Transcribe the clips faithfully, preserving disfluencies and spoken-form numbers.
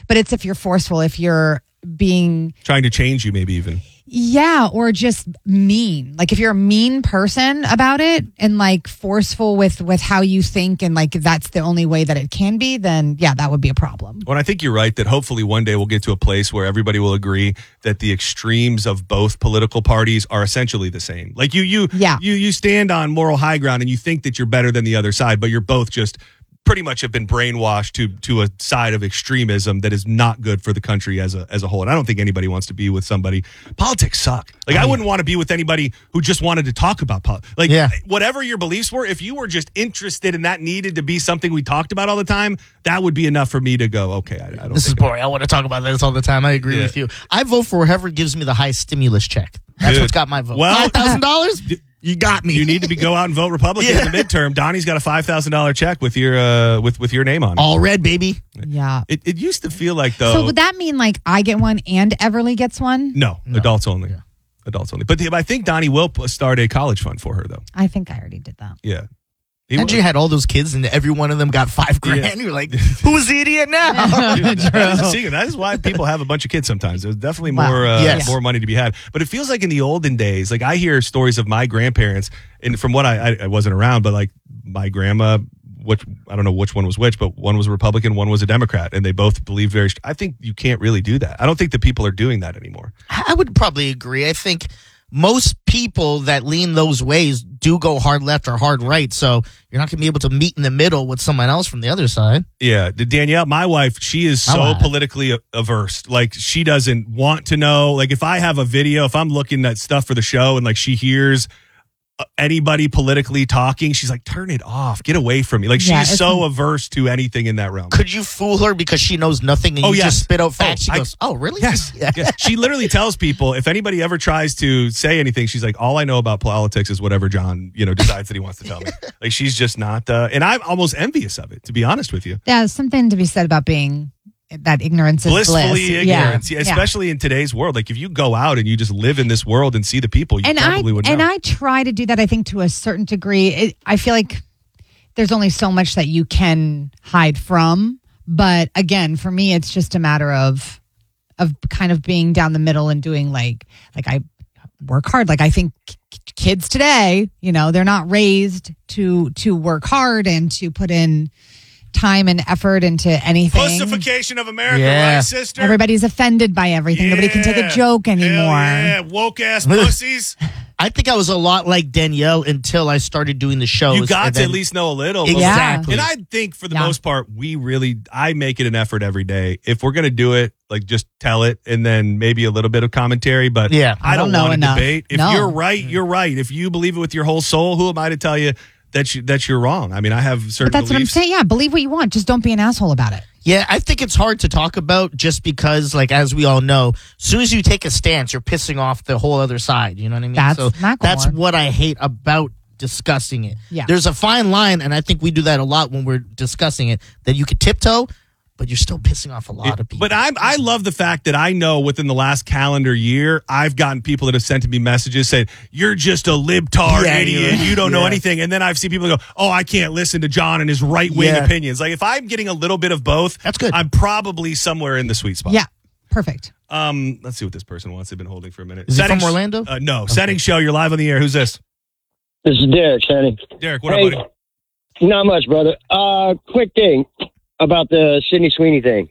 but it's if you're forceful, if you're being trying to change you, maybe even. Yeah, or just mean. Like if you're a mean person about it and like forceful with, with how you think and like that's the only way that it can be, then yeah, that would be a problem. Well, I think you're right that hopefully one day we'll get to a place where everybody will agree that the extremes of both political parties are essentially the same. Like you you yeah. you you stand on moral high ground and you think that you're better than the other side, but you're both just pretty much have been brainwashed to to a side of extremism that is not good for the country as a as a whole. And I don't think anybody wants to be with somebody. Politics suck. Like, I wouldn't want to be with anybody who just wanted to talk about politics. Like, yeah. whatever your beliefs were, if you were just interested and that needed to be something we talked about all the time, that would be enough for me to go, okay, I, I don't This is think boring. I want to talk about this all the time. I agree Yeah. with you. I vote for whoever gives me the highest stimulus check. That's Good. what's got my vote. Well- five thousand dollars? You got me. You need to be go out and vote Republican Yeah. in the midterm. Donnie's got a five thousand dollars check with your uh, with with your name on it. All red, baby. Yeah. It, it used to feel like, though. So would that mean like I get one and Everly gets one? No, No. adults only. Yeah. Adults only. But the, I think Donnie will p- start a college fund for her, though. I think I already did that. Yeah. He And will. you had all those kids, and every one of them got five grand. Yeah. You're like, who's the idiot now? Dude, that is a secret. That is why people have a bunch of kids sometimes. There's definitely more Wow. uh, Yes. more money to be had. But it feels like in the olden days, like I hear stories of my grandparents, and from what I, I, I wasn't around, but like my grandma, which I don't know which one was which, but one was a Republican, one was a Democrat, and they both believed very. I think you can't really do that. I don't think that people are doing that anymore. I would probably agree. I think most people that lean those ways do go hard left or hard right. So you're not going to be able to meet in the middle with someone else from the other side. Yeah, the Danielle, my wife, she is so My wife. politically a- averse. Like, she doesn't want to know. Like, if I have a video, if I'm looking at stuff for the show and like she hears uh, anybody politically talking, she's like, turn it off, get away from me. Like, Yeah, she's it's so a- averse to anything in that realm. Could you fool her because she knows nothing and Oh, you yes. just spit out facts? Oh, she I- goes, oh, really? Yes. Yeah. yes. She literally tells people, if anybody ever tries to say anything, she's like, all I know about politics is whatever John, you know, decides that he wants to tell me. Like, she's just not, uh, and I'm almost envious of it, to be honest with you. Yeah, something to be said about being that ignorance is Blissfully bliss. ignorant, Yeah. yeah, especially in today's world. Like, if you go out and you just live in this world and see the people, you and I probably would know. and I try to do that. I think to a certain degree. It, I feel like there's only so much that you can hide from. But again, for me, it's just a matter of of kind of being down the middle and doing like like I work hard. Like I think k- kids today, you know, they're not raised to to work hard and to put in time and effort into anything. Pussification of America, Yeah. right, sister? Everybody's offended by everything. Nobody can take a Yeah. joke Hell anymore. yeah, woke ass pussies. I think I was a lot like Danielle until I started doing the shows. You got and to then- at least know a little. Exactly. And I think for the Yeah. most part, we really, I make it an effort every day. If we're going to do it, like just tell it and then maybe a little bit of commentary. But Yeah. I I don't, don't know want to enough. debate. If No. you're right, you're right. If you believe it with your whole soul, who am I to tell you that, you, that you're wrong? I mean, I have certain But that's what I'm beliefs. saying. Yeah, believe what you want. Just don't be an asshole about it. Yeah, I think it's hard to talk about just because, like, as we all know, as soon as you take a stance, you're pissing off the whole other side. You know what I mean? That's so Macklemore. that's what I hate about discussing it. Yeah. There's a fine line, and I think we do that a lot when we're discussing it, that you could tiptoe, but you're still pissing off a lot of people. But I I love the fact that I know within the last calendar year, I've gotten people that have sent to me messages saying, you're just a libtard Yeah, idiot. you're- You don't know yeah. anything. And then I've seen people go, oh, I can't listen to John and his right wing Yeah. opinions. Like, if I'm getting a little bit of both, That's good. I'm probably somewhere in the sweet spot. Yeah, perfect. Um, let's see what this person wants. They've been holding for a minute. Is he Settings- from Orlando? Uh, no. Settings show. You're live on the air. Who's this? This is Derek, Shannon. Derek, what Hey. up, buddy? Not much, brother. Uh, quick thing about the Sydney Sweeney thing.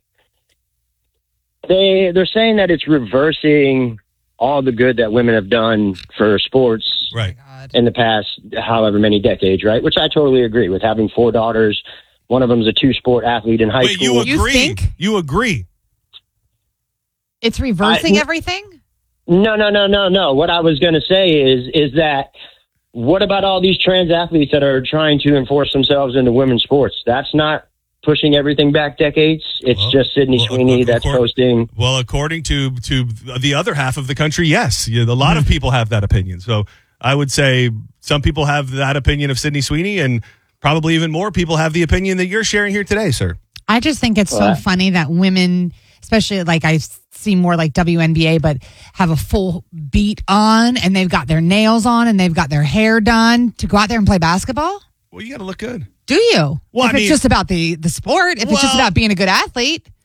They they're saying that it's reversing all the good that women have done for sports Right. in the past however many decades, right? Which I totally agree with. Having four daughters, one of them's a two-sport athlete in high Wait, you school. You agree? think? You agree? It's reversing I- everything? No, no, no, no, no. What I was going to say is is that what about all these trans athletes that are trying to enforce themselves into women's sports? That's not pushing everything back decades. It's Well, just Sydney well, Sweeney of that's course. posting. Well, according to to the other half of the country, yes. Yeah, a lot of people have that opinion. So I would say some people have that opinion of Sydney Sweeney, and probably even more people have the opinion that you're sharing here today, sir. I just think it's so What? funny that women, especially like I see more like W N B A, but have a full beat on and they've got their nails on and they've got their hair done to go out there and play basketball. Well, you got to look good. Do you? Well, if I it's mean- just about the, the sport, if it's just Well- about being a good athlete.